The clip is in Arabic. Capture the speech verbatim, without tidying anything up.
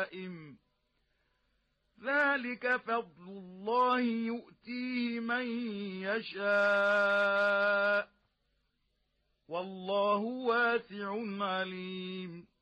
دائم ذلك فضل الله يؤتيه من يشاء والله واسع عليم